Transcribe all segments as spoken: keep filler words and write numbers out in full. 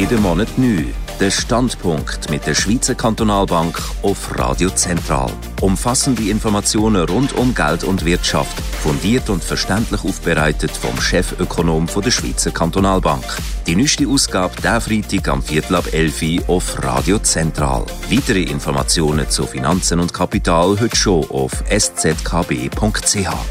jeden Monat neu. Der Standpunkt mit der Schweizer Kantonalbank auf Radio Zentral. Umfassende Informationen rund um Geld und Wirtschaft, fundiert und verständlich aufbereitet vom Chefökonom der Schweizer Kantonalbank. Die neueste Ausgabe diesen Freitag am Viertel ab elf Uhr auf Radio Zentral. Weitere Informationen zu Finanzen und Kapital heute schon auf s z k b punkt c h.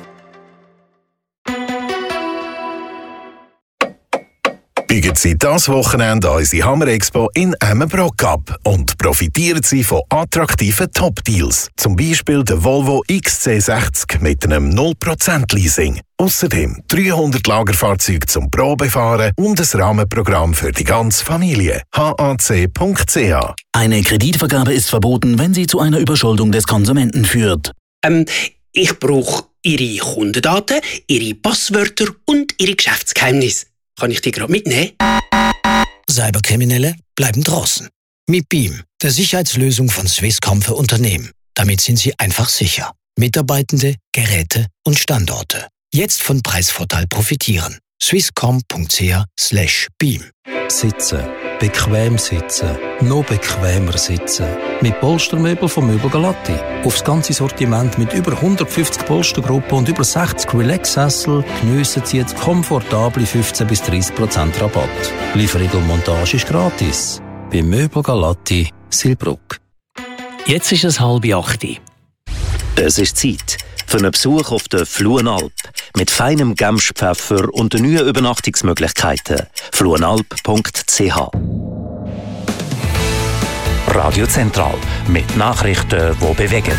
Biegen Sie dieses Wochenende an unsere Hammer Expo in Emmenbrock ab und profitieren Sie von attraktiven Top-Deals. Zum Beispiel der Volvo X C sechzig mit einem null Prozent Leasing. Außerdem dreihundert Lagerfahrzeuge zum Probefahren und ein Rahmenprogramm für die ganze Familie. h a c punkt c h. Eine Kreditvergabe ist verboten, wenn sie zu einer Überschuldung des Konsumenten führt. Ähm, ich brauche Ihre Kundendaten, Ihre Passwörter und Ihre Geschäftsgeheimnisse. Kann ich die gerade mitnehmen? Cyberkriminelle bleiben draußen. Mit Beam, der Sicherheitslösung von Swisscom für Unternehmen. Damit sind Sie einfach sicher. Mitarbeitende, Geräte und Standorte. Jetzt von Preisvorteil profitieren. swisscom punkt c h slash beam. Sitzen. Bequem sitzen. Noch bequemer sitzen. Mit Polstermöbel von Möbel Galatti. Aufs ganze Sortiment mit über hundertfünfzig Polstergruppen und über sechzig Relax-Sessel geniessen Sie jetzt komfortable fünfzehn bis dreißig Prozent Rabatt. Lieferung und Montage ist gratis. Bei Möbel Galatti, Silbruck. Jetzt ist es halb acht. Es ist Zeit für einen Besuch auf der Fluenalp mit feinem Gemspfeffer und den neuen Übernachtungsmöglichkeiten. fluenalp punkt c h. Radio Zentral mit Nachrichten, die bewegen.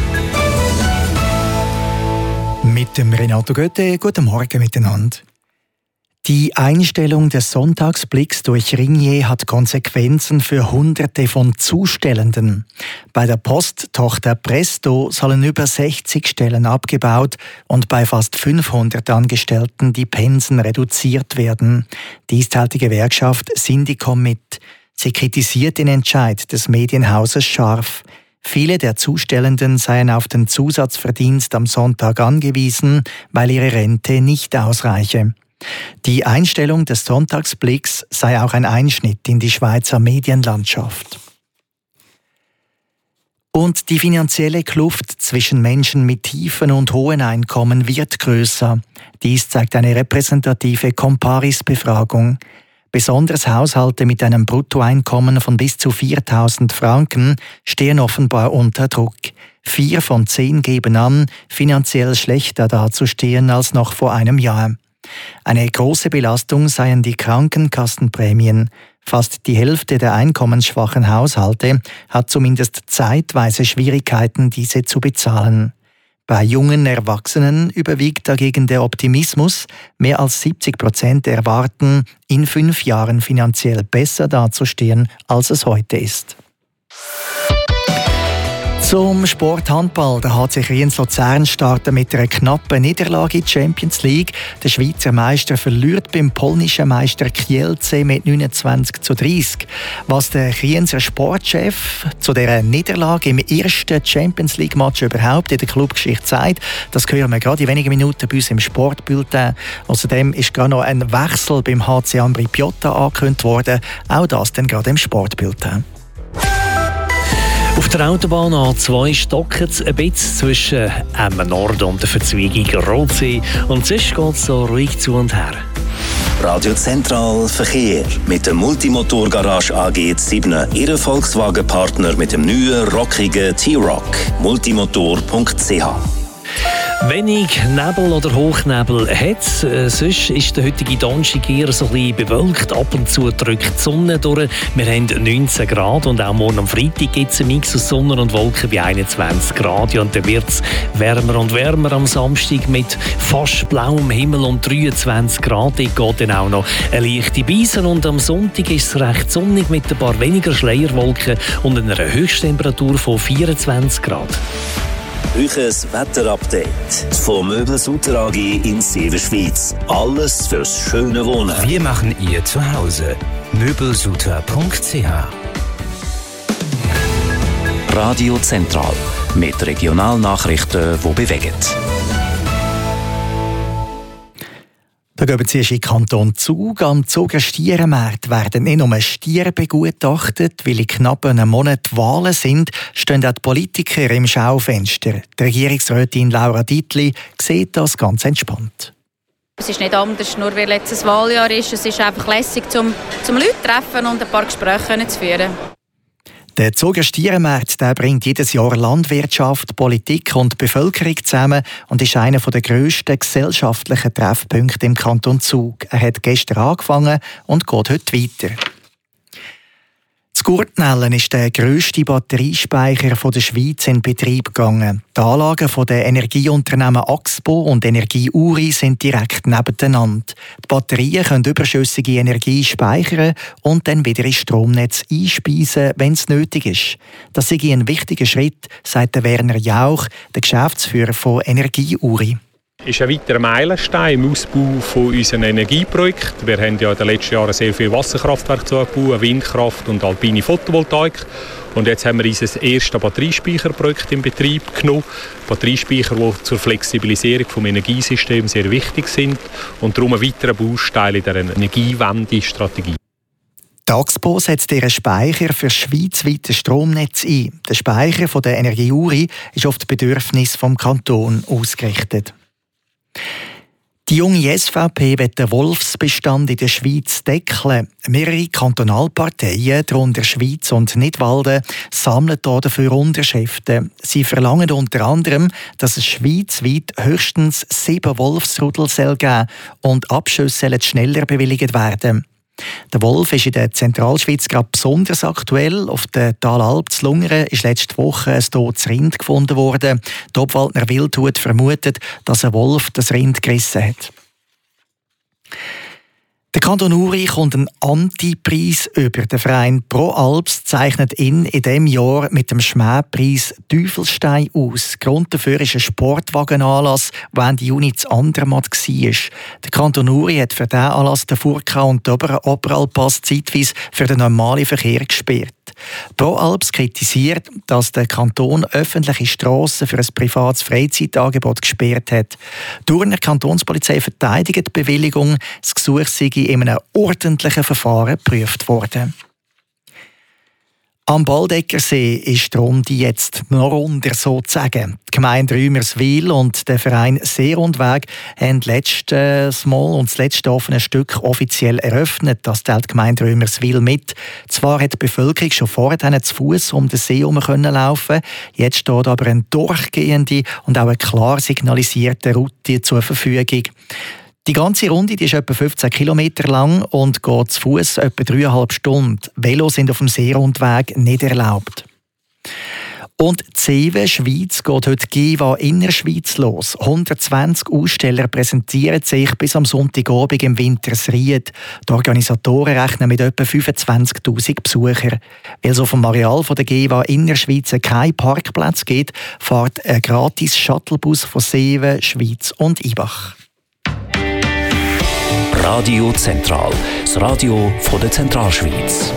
Mit dem Renato Goethe, guten Morgen miteinander. Die Einstellung des Sonntagsblicks durch Ringier hat Konsequenzen für Hunderte von Zustellenden. Bei der Posttochter Presto sollen über sechzig Stellen abgebaut und bei fast fünfhundert Angestellten die Pensen reduziert werden. Dies teilt die Gewerkschaft Syndicom mit. Sie kritisiert den Entscheid des Medienhauses scharf. Viele der Zustellenden seien auf den Zusatzverdienst am Sonntag angewiesen, weil ihre Rente nicht ausreiche. Die Einstellung des Sonntagsblicks sei auch ein Einschnitt in die Schweizer Medienlandschaft. Und die finanzielle Kluft zwischen Menschen mit tiefen und hohen Einkommen wird größer. Dies zeigt eine repräsentative Comparis-Befragung. Besonders Haushalte mit einem Bruttoeinkommen von bis zu viertausend Franken stehen offenbar unter Druck. Vier von zehn geben an, finanziell schlechter dazustehen als noch vor einem Jahr. Eine große Belastung seien die Krankenkassenprämien. Fast die Hälfte der einkommensschwachen Haushalte hat zumindest zeitweise Schwierigkeiten, diese zu bezahlen. Bei jungen Erwachsenen überwiegt dagegen der Optimismus. Mehr als siebzig Prozent erwarten, in fünf Jahren finanziell besser dazustehen, als es heute ist. Zum Sport Handball. Der H C Kriens-Luzern startet mit einer knappen Niederlage in die Champions League. Der Schweizer Meister verliert beim polnischen Meister Kielce mit neunundzwanzig zu dreißig. Was der Krienser Sportchef zu dieser Niederlage im ersten Champions League-Match überhaupt in der Clubgeschichte sagt, das hören wir gerade in wenigen Minuten bei uns im Sportbulletin. Außerdem ist gerade noch ein Wechsel beim H C Ambri Piotta angekündigt worden. Auch das dann gerade im Sportbulletin. Auf der Autobahn A zwei stockt es ein bisschen zwischen Emmen Nord und der Verzweigung Rotsee. Und sonst geht es so ruhig zu und her. Radio Zentral Verkehr mit der Multimotor-Garage A G sieben. Ihr Volkswagen-Partner mit dem neuen, rockigen T-Roc. multimotor punkt c h. Wenig Nebel oder Hochnebel hat äh, sonst ist der heutige Donnerstag eher so ein bisschen bewölkt. Ab und zu drückt die Sonne durch. Wir haben neunzehn Grad und auch morgen am Freitag gibt es einen Mix aus Sonne und Wolken bei einundzwanzig Grad. Ja, und dann wird es wärmer und wärmer am Samstag mit fast blauem Himmel und dreiundzwanzig Grad. Dort geht dann auch noch eine leichte Brise. Und am Sonntag ist es recht sonnig mit ein paar weniger Schleierwolken und einer Höchsttemperatur von vierundzwanzig Grad. Euches Wetterupdate von Möbel Sutter A G in Severschweiz. Alles fürs schöne Wohnen. Wir machen ihr zu Hause. möbelsutter punkt c h. Radio Zentral mit Regionalnachrichten, die bewegen. Da gehen Sie in den Kanton Zug. Am Zuger Stierenmarkt werden nicht nur Stiere begutachtet, weil in knapp einem Monat Wahlen sind, stehen auch die Politiker im Schaufenster. Die Regierungsrätin Laura Dietli sieht das ganz entspannt. Es ist nicht anders, nur weil letztes Wahljahr ist. Es ist einfach lässig, um, um Leute zu treffen und ein paar Gespräche zu führen. Der Zuger Stierenmarkt der bringt jedes Jahr Landwirtschaft, Politik und Bevölkerung zusammen und ist einer der grössten gesellschaftlichen Treffpunkte im Kanton Zug. Er hat gestern angefangen und geht heute weiter. In Gurtnellen ist der grösste Batteriespeicher der Schweiz in Betrieb gegangen. Die Anlagen der Energieunternehmen Axpo und Energie Uri sind direkt nebeneinander. Die Batterien können überschüssige Energie speichern und dann wieder ins Stromnetz einspeisen, wenn es nötig ist. Das sei ein wichtiger Schritt, sagt Werner Jauch, der Geschäftsführer von Energie Uri. Ist ein weiterer Meilenstein im Ausbau von unserem Energieprojekt. Wir haben ja in den letzten Jahren sehr viel Wasserkraftwerke zugebaut, Windkraft und alpine Photovoltaik. Und jetzt haben wir unser erstes Batteriespeicherprojekt in Betrieb genommen. Batteriespeicher, die zur Flexibilisierung des Energiesystems sehr wichtig sind und darum ein weiterer Baustein in dieser Energiewende-Strategie. Die Axpo setzt ihren Speicher für das schweizweite Stromnetz ein. Der Speicher von der Energie Uri ist auf die Bedürfnisse des Kantons ausgerichtet. Die junge S V P will den Wolfsbestand in der Schweiz deckeln. Mehrere Kantonalparteien, darunter Schweiz und Nidwalden, sammeln dafür Unterschriften. Sie verlangen unter anderem, dass es schweizweit höchstens sieben Wolfsrudel geben soll und Abschüsse sollen schneller bewilligt werden. Der Wolf ist in der Zentralschweiz gerade besonders aktuell. Auf der Talalp zu Lungern ist letzte Woche ein totes Rind gefunden worden. Die Obwaldner Wildhut vermutet, dass ein Wolf das Rind gerissen hat. Der Kanton Uri kommt einen Anti-Preis über. Der Verein Pro Alps zeichnet ihn in diesem Jahr mit dem Schmähpreis Teufelstein aus. Grund dafür ist ein Sportwagenanlass, der Ende Juni zu Andermatt war. Der Kanton Uri hat für diesen Anlass den Furka und den Oberalpass zeitweise für den normalen Verkehr gesperrt. Pro Alps kritisiert, dass der Kanton öffentliche Strassen für ein privates Freizeitangebot gesperrt hat. Die Thuner Kantonspolizei verteidigt die Bewilligung. Das Gesuch sei in einem ordentlichen Verfahren geprüft worden. Am Baldeckersee ist die Runde jetzt noch runter, sozusagen. Die Gemeinde Rümerswil und der Verein Seerundweg haben letztes Mal und das letzte offene Stück offiziell eröffnet. Das teilt die Gemeinde Rümerswil mit. Zwar hat die Bevölkerung schon vorher zu Fuß um den See herum laufen. Jetzt steht aber eine durchgehende und auch eine klar signalisierte Route zur Verfügung. Die ganze Runde die ist etwa fünfzehn Kilometer lang und geht zu Fuß etwa dreieinhalb Stunden. Velos sind auf dem Seerundweg nicht erlaubt. Und die Cewe Schweiz geht heute G E W A Innerschweiz los. hundertzwanzig Aussteller präsentieren sich bis am Sonntagabend im Wintersried. Die Organisatoren rechnen mit etwa fünfundzwanzigtausend Besuchern. Weil es auf dem Areal der G E W A Innerschweiz keinen Parkplatz gibt, fährt ein gratis Shuttlebus von Cewe, Schweiz und Ibach. Radio Zentral, das Radio von der Zentralschweiz.